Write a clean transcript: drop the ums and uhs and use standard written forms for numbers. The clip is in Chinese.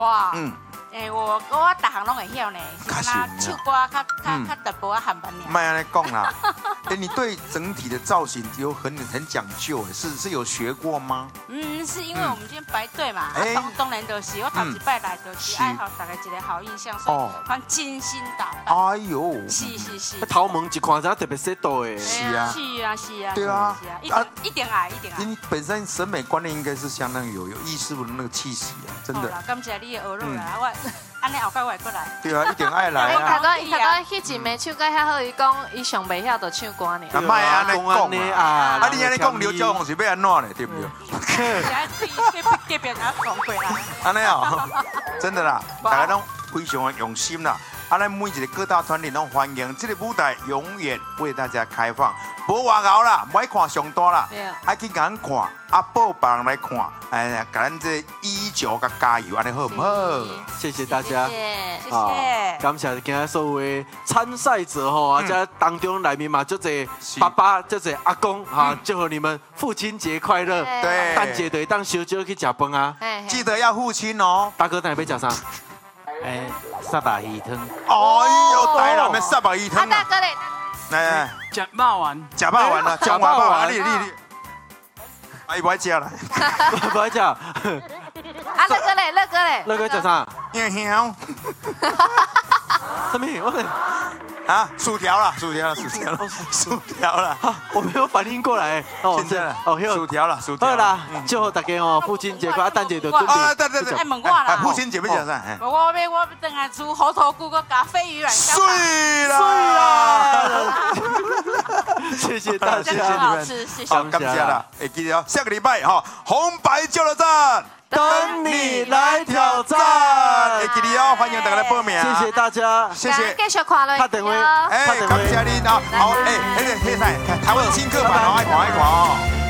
哇，我大行拢会晓呢，是那唱歌较特别啊，含班呢。 卖安尼讲啦，你对整体的造型有很讲究，是有学过吗？ 是因为我们今天排队嘛，当然就是我头一摆来就是爱好大家一个好印象，所以反精心打扮。 哎呦， 是。 头毛一看就特别适度诶。 是啊。 对啊， 一定爱。 你本身审美观念应该是相当有艺师傅的那个气息啊，真的。 感谢你的耳濡啦，我安尼后摆我会过来。 对啊，一定爱来啊。 他都迄一暝唱甲遐好，伊讲伊上袂晓得唱歌呢。 啊，卖安尼讲啊，你安尼讲刘娇红是要安怎呢？对不对？ 隔壁人讲过来。 安尼哦，真的啦，大家拢非常的用心啦。咱每一个各大团体拢欢迎，这个舞台永远为大家开放。无外熬啦，唔爱看上大啦，爱去甲咱看，报别人来看，甲咱这19甲加油，安尼好唔好？ 谢谢大家， 谢谢， 感谢今日所有的参赛者吼，啊，这当中内面嘛，就这爸爸，就这阿公哈，祝贺你们父亲节快乐！ 对， 蛋姐对当小酒去吃饭啊， 记得要父亲哦。 大哥，等下要吃啥？ 沙白鱼汤。 哎呦，台南的沙白鱼汤大哥嘞， 来， 食肉丸， 食肉丸啦，中华肉丸，你，哎，不爱食啦， 不爱吃。 啊，乐哥嘞， 乐哥吃啥？ 香。 什么？ 啊，薯条啦！ 我没有反应过来。 现在薯条啦。 好啦，祝贺大家哦，父亲节快乐！蛋姐就准备。 对， 爱问我啦。 父亲节要吃啥？ 我等下煮猴头菇个加飞鱼卵。 水啦！ 谢谢大家， 好吃，谢谢。 好，感谢啦！会记得哦，下个礼拜哈，红白救了站。 等你来挑战， 会记得哦，欢迎大家来报名。 谢谢大家， 谢谢。 继续看落。 拍电话， 感谢你啊！好，那个台湾新课版哦，爱看哦。